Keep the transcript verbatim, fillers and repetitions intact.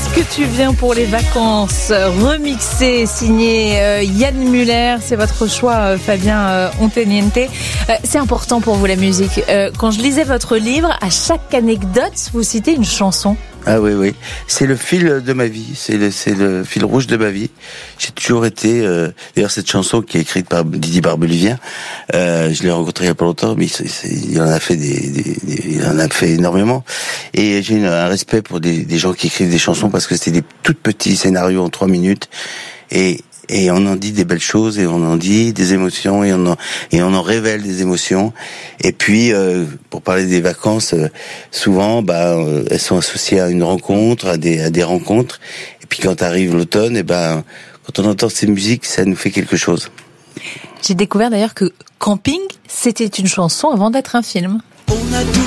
que tu viens pour les vacances, remixé, signé euh, Yann Muller, c'est votre choix euh, Fabien euh, Onteniente. Euh, c'est important pour vous la musique. Euh, quand je lisais votre livre, à chaque anecdote, vous citez une chanson. Ah oui, oui. C'est le fil de ma vie. C'est le, c'est le fil rouge de ma vie. J'ai toujours été, euh, d'ailleurs, cette chanson qui est écrite par Didier Barbelivien, euh, je l'ai rencontré il y a pas longtemps, mais c'est, c'est, il en a fait des, des, des, il en a fait énormément. Et j'ai une, un respect pour des, des gens qui écrivent des chansons parce que c'était des tout petits scénarios en trois minutes. Et, Et on en dit des belles choses, et on en dit des émotions, et on en, et on en révèle des émotions. Et puis, euh, pour parler des vacances, euh, souvent, bah, euh, elles sont associées à une rencontre, à des, à des rencontres. Et puis quand arrive l'automne, et ben, quand on entend ces musiques, ça nous fait quelque chose. J'ai découvert d'ailleurs que Camping, c'était une chanson avant d'être un film. On a